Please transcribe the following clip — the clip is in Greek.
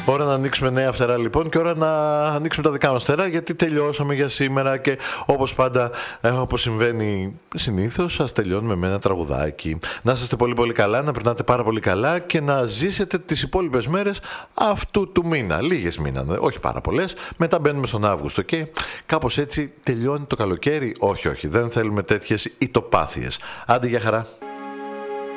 Ώρα να ανοίξουμε νέα φτερά λοιπόν και ώρα να ανοίξουμε τα δικά μας φτερά, γιατί τελειώσαμε για σήμερα και όπως πάντα, όπως συμβαίνει συνήθως, ας τελειώνουμε με ένα τραγουδάκι. Να είστε πολύ πολύ καλά, να περνάτε πάρα πολύ καλά και να ζήσετε τις υπόλοιπες μέρες αυτού του μήνα. Λίγες μήναν, όχι πάρα πολλές. Μετά μπαίνουμε στον Αύγουστο και κάπως έτσι τελειώνει το καλοκαίρι. Όχι, δεν θέλουμε τέτοιες ητοπάθειες. Άντε για χαρά.